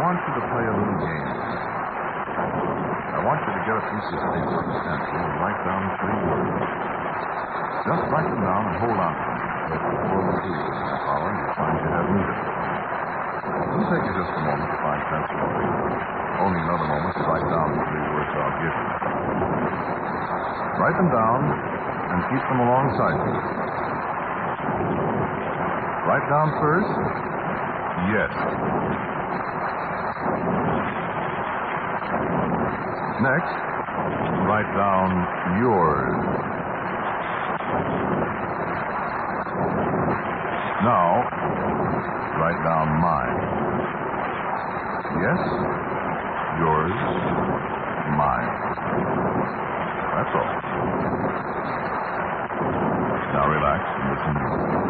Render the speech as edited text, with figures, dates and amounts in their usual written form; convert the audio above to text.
want you to play a little game. I want you to get a piece of paper and pencil and write down 3 words. Just write them down and hold on to them, because before we do this half hour, you'll find you have need of them. It'll take you just a moment to find pencil and paper. Only another moment to write down the 3 words I'll give you. Write them down and keep them alongside you. Write down first, yes. Next, write down yours. Now, write down mine. Yes, yours, mine. That's all. Now relax and listen.